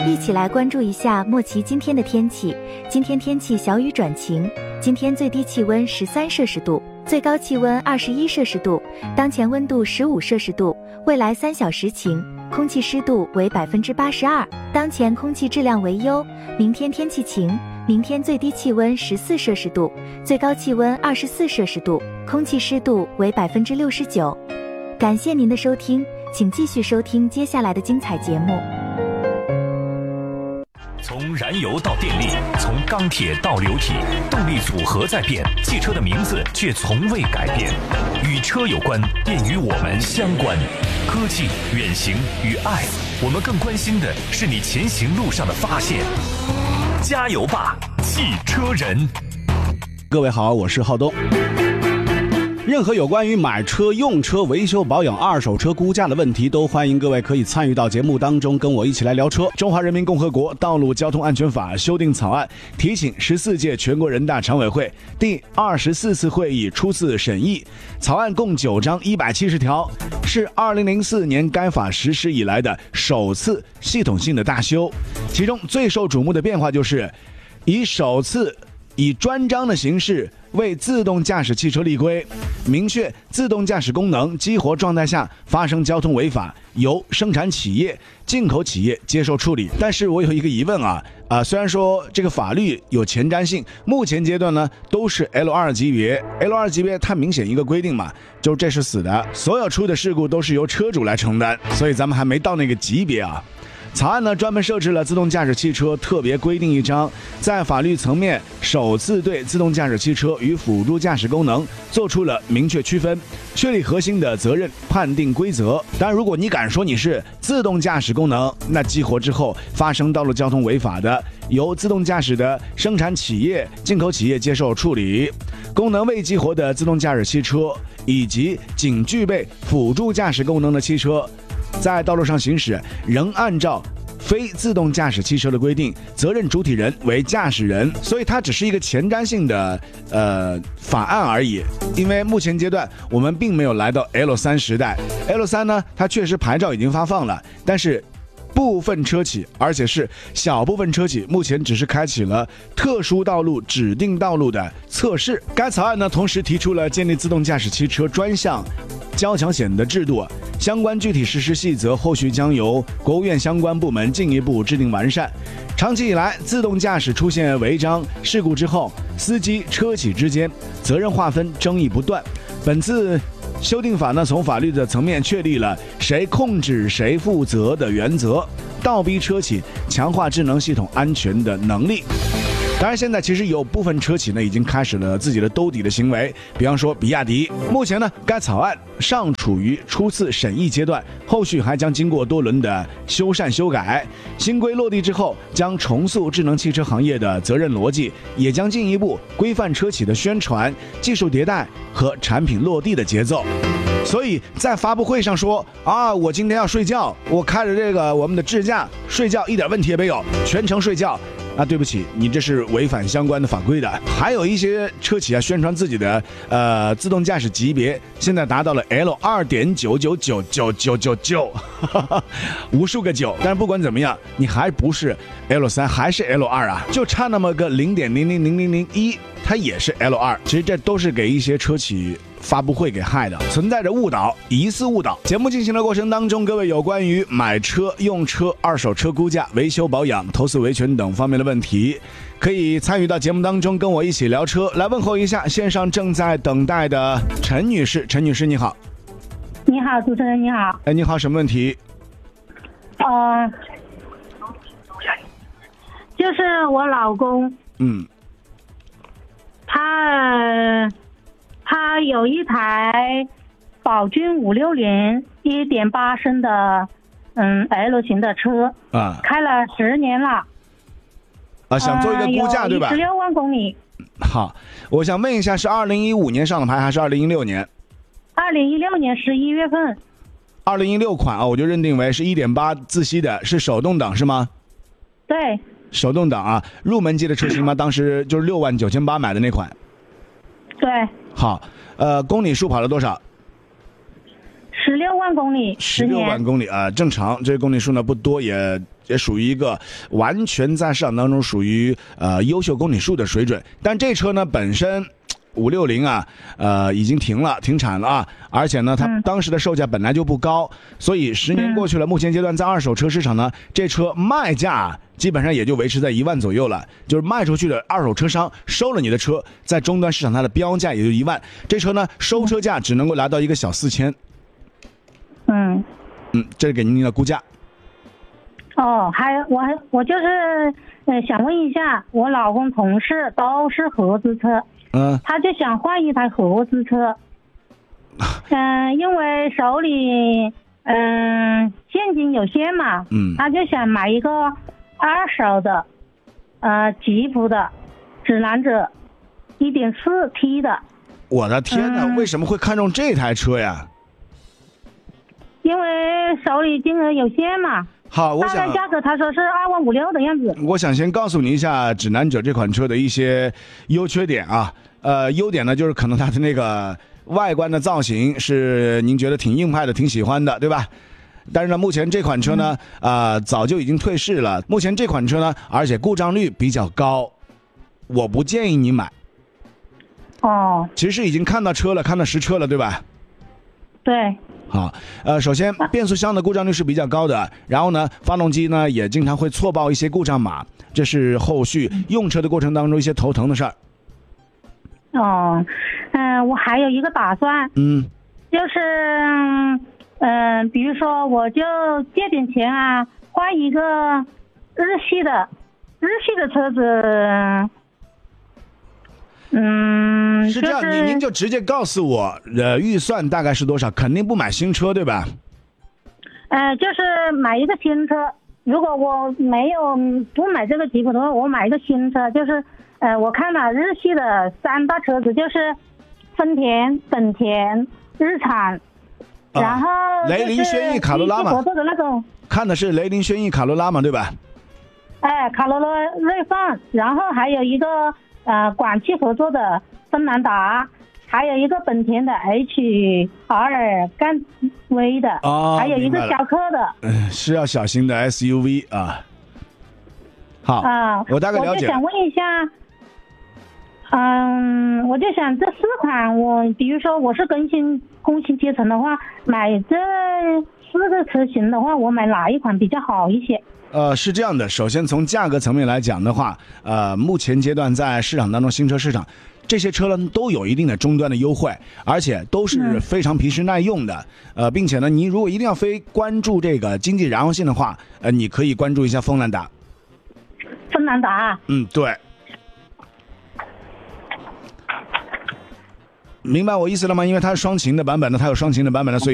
一起来关注一下莫奇今天的天气。今天天气小雨转晴，今天最低气温13摄氏度，最高气温21摄氏度，当前温度15摄氏度，未来3小时晴，空气湿度为82%，当前空气质量为优。明天天气晴，明天最低气温14摄氏度，最高气温24摄氏度，空气湿度为69%。感谢您的收听，请继续收听接下来的精彩节目。 从燃油到电力，从钢铁到流体，动力组合在变，汽车的名字却从未改变。与车有关，便与我们相关。科技、远行与爱，我们更关心的是你前行路上的发现。加油吧，汽车人！ 各位好，我是浩东。任何有关于买车、用车、维修保养、二手车估价的问题，都欢迎各位可以参与到节目当中，跟我一起来聊车。中华人民共和国道路交通安全法修订草案提请14届全国人大常委会第24次会议初次审议。草案共9章170条，是2004年该法实施以来的首次系统性的大修。其中最受瞩目的变化就是首次以专章的形式为自动驾驶汽车立规，明确自动驾驶功能激活状态下发生交通违法，由生产企业、进口企业接受处理。但是我有一个疑问虽然说这个法律有前瞻性，目前阶段呢都是 L2 级别 ，L2 级别它明显一个规定嘛，就这是死的，所有出的事故都是由车主来承担，所以咱们还没到那个级别啊。草案呢专门设置了自动驾驶汽车特别规定一章，在法律层面首次对自动驾驶汽车与辅助驾驶功能做出了明确区分，确立核心的责任判定规则。当然，如果你敢说你是自动驾驶功能，那激活之后发生道路交通违法的，由自动驾驶的生产企业、进口企业接受处理。功能未激活的自动驾驶汽车以及仅具备辅助驾驶功能的汽车，在道路上行驶仍按照非自动驾驶汽车的规定，责任主体人为驾驶人，所以它只是一个前瞻性的法案而已。因为目前阶段我们并没有来到 L3 时代 ，L3 呢，它确实牌照已经发放了，但是部分车企，而且是小部分车企，目前只是开启了特殊道路、指定道路的测试。该草案呢，同时提出了建立自动驾驶汽车专项交强险的制度，相关具体实施细则后续将由国务院相关部门进一步制定完善。长期以来，自动驾驶出现违章事故之后，司机、车企之间责任划分争议不断。本次修订法呢，从法律的层面确立了谁控制谁负责的原则，倒逼车企强化智能系统安全的能力。当然，现在其实有部分车企呢已经开始了自己的兜底的行为，比方说比亚迪。目前呢，该草案尚处于初次审议阶段，后续还将经过多轮的修缮修改。新规落地之后，将重塑智能汽车行业的责任逻辑，也将进一步规范车企的宣传、技术迭代和产品落地的节奏。所以在发布会上说我今天要睡觉，我开着这个我们的智驾睡觉一点问题也没有，全程睡觉。对不起，你这是违反相关的法规的。还有一些车企宣传自己的自动驾驶级别，现在达到了 L2.9999999，无数个9。但是不管怎么样，你还不是 L3，还是 L2 啊，就差那么个0.000001，它也是 L2。其实这都是给一些车企发布会给害的，存在着误导，疑似误导。节目进行的过程当中，各位有关于买车、用车、二手车估价、维修保养、投诉维权等方面的问题，可以参与到节目当中，跟我一起聊车。来问候一下线上正在等待的陈女士。陈女士你好。 你好，主持人你好。 你好，什么问题？ 就是我老公，他有一台宝骏560 1.8升的L 型的车开了10年了想做一个估价对吧 ？16万公里。 好，我想问一下，是2015年上的牌还是2016年 ？2016年11月份。 2016款我就认定为是 1.8 自吸的，是手动挡是吗？ 对， 手动挡入门级的车型吗？当时就是69800买的那款。 对。 好，公里数跑了多少 16万公里 ，16万公里啊，正常，这个公里数呢不多，也属于一个完全在市场当中属于优秀公里数的水准。但这车呢本身560啊，已经停产了啊，而且呢，它当时的售价本来就不高，所以10年过去了，目前阶段在二手车市场呢，这车卖价基本上也就维持在1万左右了，就是卖出去的二手车商收了你的车，在终端市场它的标价也就1万，这车呢收车价只能够拿到一个小4000。这是给您的估价。 还有我就是想问一下，我老公同事都是合资车。他就想换一台合资车，因为手里现金有限嘛，他就想买一个二手的吉普的指南者 1.4T 的。 我的天哪，为什么会看中这台车呀？ 因为手里金额有限嘛。 好， 大概价格他说是2万5、6的样子。 我想先告诉你一下指南者这款车的一些优缺点啊。优点呢就是可能它的那个外观的造型是您觉得挺硬派的，挺喜欢的，对吧？但是呢，目前这款车呢，早就已经退市了。目前这款车呢，而且故障率比较高，我不建议你买。其实已经看到车了，看到实车了，对吧？ 对。 好，首先变速箱的故障率是比较高的，然后呢，发动机呢也经常会错报一些故障码，这是后续用车的过程当中一些头疼的事儿。 我还有一个打算，就是比如说我就借点钱啊，换一个日系的车子。 是这样，您就直接告诉我，预算大概是多少？肯定不买新车，对吧？ 就是买一个新车。如果我不买这个吉普的话，我买一个新车，就是我看了日系的3大车子，就是丰田、本田、日产，然后雷凌轩逸、卡罗拉嘛， 合作的那种。 看的是雷凌轩逸、卡罗拉嘛，对吧？ 卡罗拉锐放，然后还有一个广汽合作的锋兰达，还有一个本田的 HR 杠 V 的，还有一个逍客的。 是要小型的 SUV 啊。好，我大概了解。 我就想问一下，我就想这4款，比如说我是工薪阶层的话，买这4个车型的话，我买哪一款比较好一些？ 是这样的，首先从价格层面来讲的话，目前阶段在市场当中，新车市场这些车呢都有一定的终端的优惠，而且都是非常皮实耐用的。并且呢，你如果一定要非关注这个经济燃油性的话，你可以关注一下锋兰达。 锋兰达。 对。明白我意思了吗？因为它是双擎的版本的，它有双擎的版本的，所以